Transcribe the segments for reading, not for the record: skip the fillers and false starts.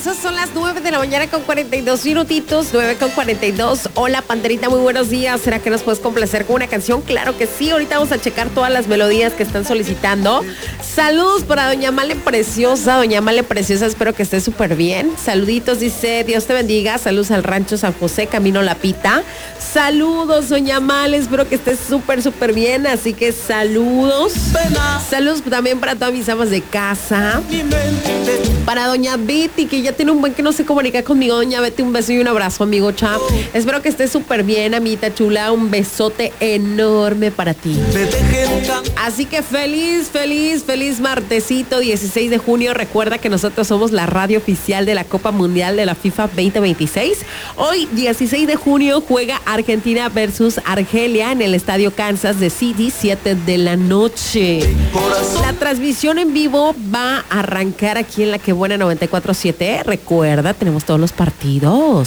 Esas son las 9 de la mañana con 42 minutitos, 9 con 42. Hola, Panterita, muy buenos días. ¿Será que nos puedes complacer con una canción? Claro que sí, ahorita vamos a checar todas las melodías que están solicitando. Saludos para Doña Male Preciosa. Doña Male Preciosa, espero que esté súper bien. Saluditos, dice, Dios te bendiga. Saludos al Rancho San José, Camino La Pita. Saludos, Doña Male, espero que estés súper bien, así que saludos. Saludos también para todas mis amas de casa. Para Doña Betty, que ya tiene un buen que no se comunica conmigo. Doña Betty, un beso y un abrazo, amigo Cha. Espero que estés súper bien, amiguita chula. Un besote enorme para ti. Así que feliz martesito, 16 de junio. Recuerda que nosotros somos la radio oficial de la Copa Mundial de la FIFA 2026. Hoy, 16 de junio, juega Argentina versus Argelia en el Estadio Kansas de City, 7 de la noche. La transmisión en vivo va a arrancar aquí en la Que Buena 94.7. Recuerda, tenemos todos los partidos.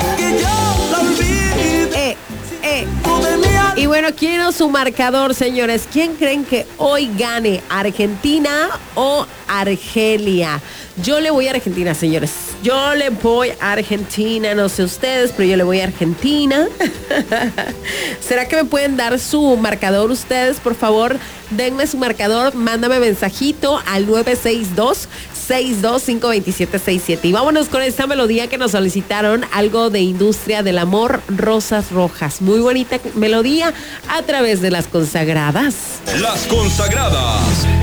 Y bueno, quiero su marcador, señores. ¿Quién creen que hoy gane? ¿Argentina o Argelia? Yo le voy a Argentina, señores. Yo le voy a Argentina. No sé ustedes, pero yo le voy a Argentina. ¿Será que me pueden dar su marcador ustedes? Por favor, denme su marcador. Mándame mensajito al 962-625-2767. Y vámonos con esta melodía que nos solicitaron. Algo de Industria del Amor, Rosas Rojas. Muy bonita melodía a través de Las Consagradas. Las Consagradas.